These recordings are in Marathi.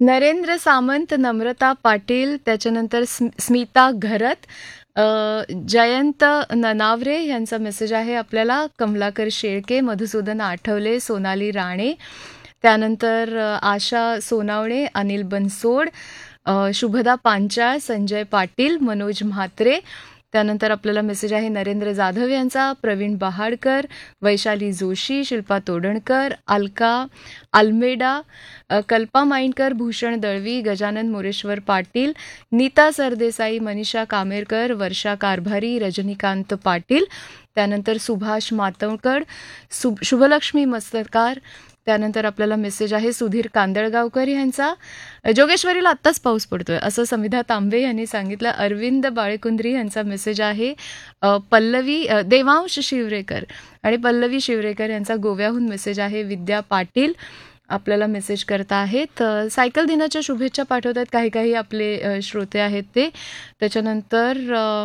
नरेंद्र सामंत, नम्रता पाटील, त्याच्यानंतर स्मिता घरत, जयंत ननावरे यांचा मेसेज आहे आपल्याला, कमलाकर शेळके, मधुसूदन आठवले, सोनाली राणे, त्यानंतर आशा सोनावणे, अनिल बनसोड, शुभदा पांचाळ, संजय पाटील, मनोज म्हात्रे. त्यानंतर आपल्याला मेसेज आहे नरेंद्र जाधव यांचा, प्रवीण बहाडकर, वैशाली जोशी, शिल्पा तोडणकर, अलका आल्मेडा, कल्पा माइंडकर, भूषण दळवी, गजानन मोरेश्वर पाटील, नीता सरदेसाई, मनीषा कामेरकर, वर्षा कारभारी, रजनीकांत पाटील, त्यानंतर सुभाष मातवकर, शुभलक्ष्मी मस्तकार. त्यानंतर आपल्याला मेसेज आहे सुधीर कांदळगावकर यांचा, जोगेश्वरीला आत्ताच पाऊस पडतोय असं समिधा तांबे यांनी सांगितलं. अरविंद बाळेकुंद्री यांचा मेसेज आहे. पल्लवी देवांश शिवरेकर आणि पल्लवी शिवरेकर यांचा गोव्याहून मेसेज आहे. विद्या पाटील आपल्याला मेसेज करता आहेत. सायकल दिनाच्या शुभेच्छा पाठवतात काही काही आपले श्रोते आहेत ते. त्याच्यानंतर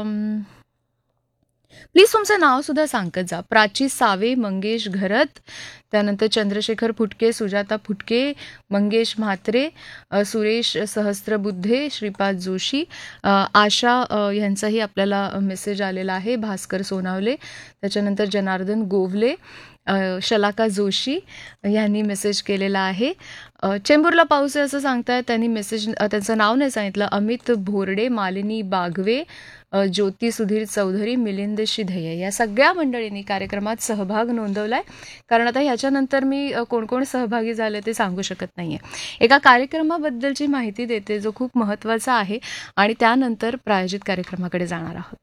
प्लीज तुमचं नाव सुद्धा सांगत जा. प्राची सावे, मंगेश घरत, त्यानंतर चंद्रशेखर फुटके, सुजाता फुटके, मंगेश म्हात्रे, सुरेश सहस्त्रबुद्धे, श्रीपाद जोशी, आशा यांचाही आपल्याला मेसेज आलेला आहे. भास्कर सोनावले, त्याच्यानंतर जनार्दन गोवले, शलाका जोशी यांनी मेसेज केलेला आहे. चेंबूरला पाऊस आहे असं सांगतायत त्यांनी मेसेज, त्यांचं नाव नाही सांगितलं. अमित भोरडे, मालिनी बागवे, ज्योती सुधीर चौधरी, मिलिंद शिधये या सगळ्या मंडळींनी कार्यक्रमात सहभाग नोंदवलाय. कारण आता ह्याच्यानंतर मी कोण कोण सहभागी झाले ते सांगू शकत नाहीये. एका कार्यक्रमाबद्दलची माहिती देते जो खूप महत्त्वाचा आहे आणि त्यानंतर प्रायोजित कार्यक्रमाकडे जाणार आहोत.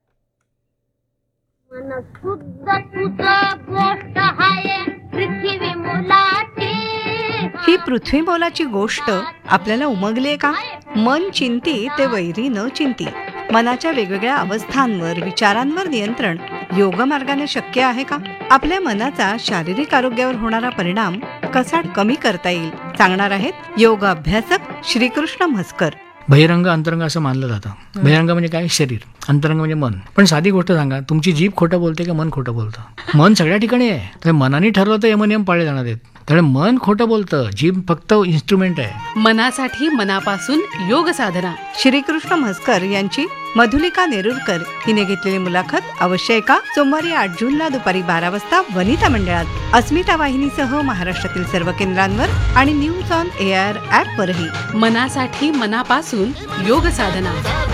ही पृथ्वी मोलाची गोष्ट आपल्याला उमगली का? मन चिंती ते वैरी न चिंती. मनाच्या वेगवेगळ्या अवस्थांवर, विचारांवर नियंत्रण योग मार्गाने शक्य आहे का? आपल्या मनाचा शारीरिक आरोग्यावर होणारा परिणाम कसा कमी करता येईल सांगणार आहेत योग अभ्यासक श्रीकृष्ण म्हस्कर. बहिरंग अंतरंग असं मानलं जातं. बहिरंग म्हणजे काय? शरीर. अंतरंग म्हणजे मन. पण साधी गोष्ट सांगा, तुमची जीभ खोटं बोलते का मन खोटं बोलतं? मन सगळ्या ठिकाणी आहे. तर मनाने ठरवलं तर यमनियम पाळले जाणार आहेत. त्यामुळे मन खोटं बोलतं, जीभ फक्त इन्स्ट्रुमेंट आहे. मनासाठी मनापासून योग साधना. श्रीकृष्ण म्हस्कर यांची मधुलिका नेरुरकर हिने घेतलेली मुलाखत अवश्य ऐका. सोमवारी 8 जूनला दुपारी 12 वाजता वनिता मंडळात अस्मिता वाहिनीसह महाराष्ट्रातील सर्व केंद्रांवर आणि न्यूज ऑन एआर ऍप वरही. मनासाठी मनापासून योग साधना.